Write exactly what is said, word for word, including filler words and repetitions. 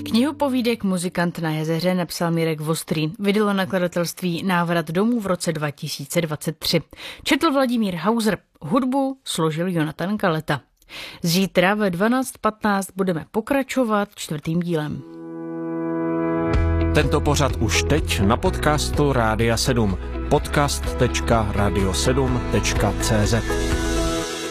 Knihu povídek Muzikant na jezeře napsal Mirek Vostrý. Vydalo nakladatelství Návrat domů v roce dva tisíce dvacet tři. Četl Vladimír Hauser. Hudbu složil Jonatan Kaleta. Zítra ve dvanáct patnáct budeme pokračovat čtvrtým dílem. Tento pořad už teď na podcastu Rádia sedm. podcast tečka radio sedm tečka cé zet